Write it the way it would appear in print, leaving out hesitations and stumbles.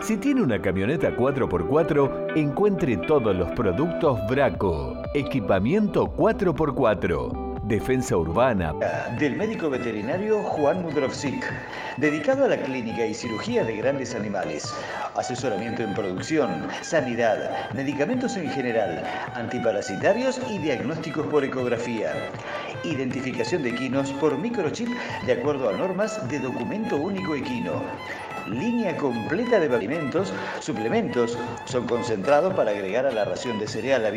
Si tiene una camioneta 4x4, encuentre todos los productos Braco. Equipamiento 4x4. Defensa urbana. Del médico veterinario Juan Mudrovsik, dedicado a la clínica y cirugía de grandes animales. Asesoramiento en producción, sanidad, medicamentos en general, antiparasitarios y diagnósticos por ecografía. Identificación de equinos por microchip de acuerdo a normas de documento único equino. Línea completa de alimentos, suplementos, son concentrados para agregar a la ración de cereal.